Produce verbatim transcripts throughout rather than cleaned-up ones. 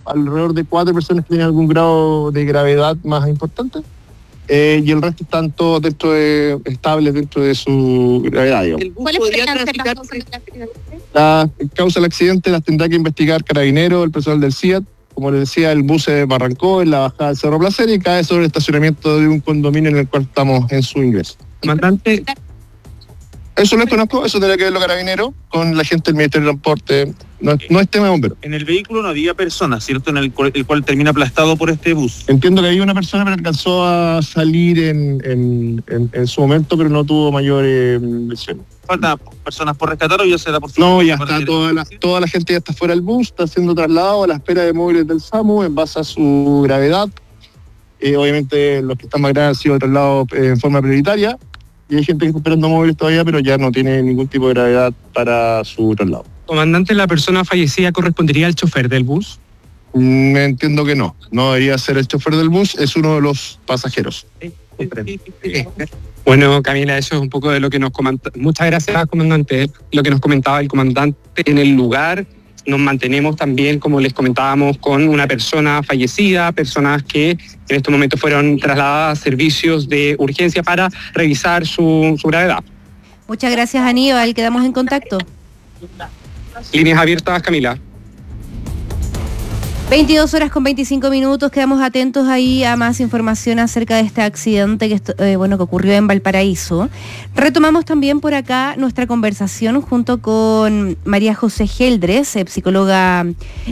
alrededor de cuatro personas que tienen algún grado de gravedad más importante, eh, y el resto están todos dentro de, estables dentro de su gravedad, digamos. ¿Cuál podría transitar? La causa del accidente las tendrá que investigar Carabineros, el personal del C I A T. Como les decía, el bus se barrancó en la bajada del Cerro Placer y cae sobre el estacionamiento de un condominio en el cual estamos en su ingreso. Comandante, eso lo conozco, eso tendrá que ver los Carabineros con la gente del Ministerio de Transporte, no, no es tema de bomberos. en el vehículo no había personas, ¿cierto? En el cual, el cual termina aplastado por este bus. Entiendo que había una persona que alcanzó a salir en, en, en, en su momento, pero no tuvo mayores lesiones. ¿Faltan personas por rescatar o ya se da por No, ya está, toda la, toda la gente ya está fuera del bus, está siendo trasladado a la espera de móviles del SAMU en base a su gravedad. Eh, obviamente los que están más graves han sido trasladados eh, en forma prioritaria, y hay gente que está esperando móviles todavía, pero ya no tiene ningún tipo de gravedad para su traslado. Comandante, ¿la persona fallecida correspondería al chofer del bus? Mm, entiendo que no, no debería ser el chofer del bus, es uno de los pasajeros. Bueno, Camila, eso es un poco de lo que nos comenta. Muchas gracias, comandante. Lo que nos comentaba el comandante en el lugar. Nos mantenemos también, como les comentábamos, con una persona fallecida, personas que en estos momentos fueron trasladadas a servicios de urgencia para revisar su, su gravedad. Muchas gracias, Aníbal. Quedamos en contacto. Líneas abiertas, Camila. veintidós horas con veinticinco minutos, quedamos atentos ahí a más información acerca de este accidente que, eh, bueno, que ocurrió en Valparaíso. Retomamos también por acá nuestra conversación junto con María José Geldres, eh, psicóloga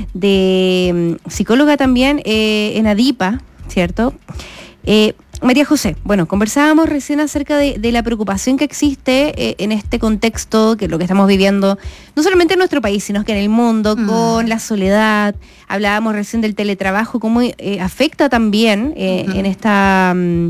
de psicóloga también eh, en ADIPA, ¿cierto? Eh, María José, bueno, conversábamos recién acerca de, de la preocupación que existe eh, en este contexto, que es lo que estamos viviendo, no solamente en nuestro país, sino que en el mundo, mm. con la soledad. Hablábamos recién del teletrabajo, cómo eh, afecta también eh, uh-huh. en esta... Um,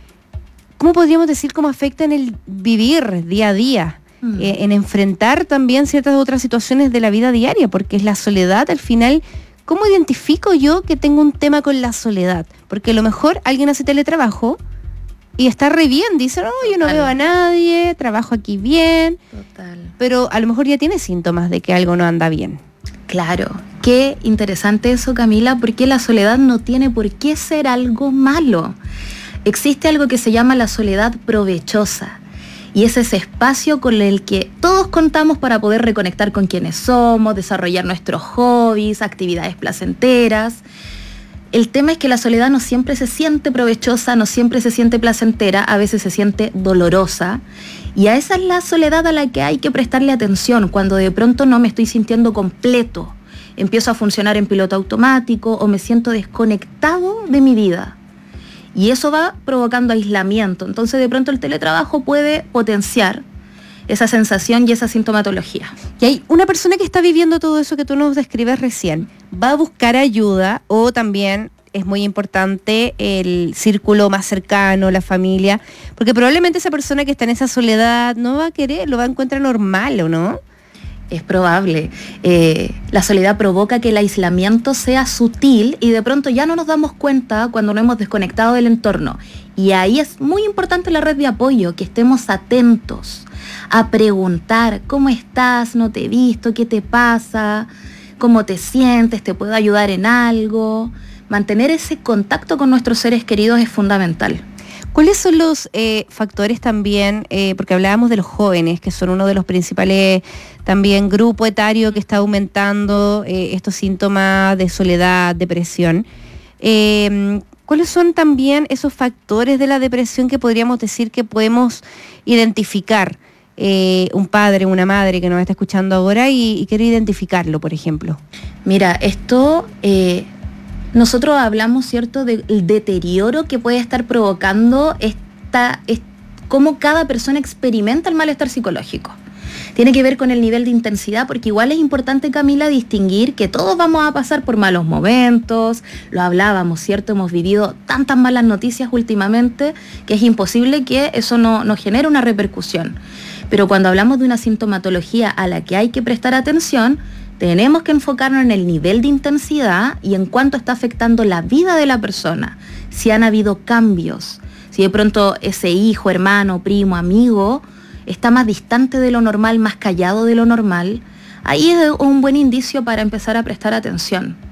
¿cómo podríamos decir cómo afecta en el vivir día a día? Uh-huh. Eh, en enfrentar también ciertas otras situaciones de la vida diaria, porque es la soledad al final... ¿Cómo identifico yo que tengo un tema con la soledad? Porque a lo mejor alguien hace teletrabajo y está re bien, dice, no, yo no Total. veo a nadie, trabajo aquí bien. Total. Pero a lo mejor ya tiene síntomas de que algo no anda bien. Claro, qué interesante eso, Camila, porque la soledad no tiene por qué ser algo malo. Existe algo que se llama la soledad provechosa. Y es ese espacio con el que todos contamos para poder reconectar con quienes somos, desarrollar nuestros hobbies, actividades placenteras. El tema es que la soledad no siempre se siente provechosa, no siempre se siente placentera, a veces se siente dolorosa. Y a esa es la soledad a la que hay que prestarle atención, cuando de pronto no me estoy sintiendo completo, empiezo a funcionar en piloto automático o me siento desconectado de mi vida. Y eso va provocando aislamiento. Entonces, de pronto el teletrabajo puede potenciar esa sensación y esa sintomatología. Y hay una persona que está viviendo todo eso que tú nos describes recién. ¿Va a buscar ayuda o también es muy importante el círculo más cercano, la familia? Porque probablemente esa persona que está en esa soledad no va a querer, lo va a encontrar normal, ¿o no? Es probable. Eh, la soledad provoca que el aislamiento sea sutil y de pronto ya no nos damos cuenta cuando nos hemos desconectado del entorno. Y ahí es muy importante la red de apoyo, que estemos atentos a preguntar cómo estás, no te he visto, qué te pasa, cómo te sientes, te puedo ayudar en algo. Mantener ese contacto con nuestros seres queridos es fundamental. ¿Cuáles son los eh, factores también, eh, porque hablábamos de los jóvenes, que son uno de los principales también grupo etario que está aumentando eh, estos síntomas de soledad, depresión? Eh, ¿Cuáles son también esos factores de la depresión que podríamos decir que podemos identificar? Eh, un padre, una madre que nos está escuchando ahora y, y quiere identificarlo, por ejemplo. Mira, esto... Eh... Nosotros hablamos, ¿cierto?, del deterioro que puede estar provocando esta, es, cómo cada persona experimenta el malestar psicológico. Tiene que ver con el nivel de intensidad, porque igual es importante, Camila, distinguir que todos vamos a pasar por malos momentos, lo hablábamos, ¿cierto? Hemos vivido tantas malas noticias últimamente que es imposible que eso no, no genere una repercusión. Pero cuando hablamos de una sintomatología a la que hay que prestar atención, tenemos que enfocarnos en el nivel de intensidad y en cuánto está afectando la vida de la persona. Si han habido cambios, si de pronto ese hijo, hermano, primo, amigo está más distante de lo normal, más callado de lo normal, ahí es un buen indicio para empezar a prestar atención.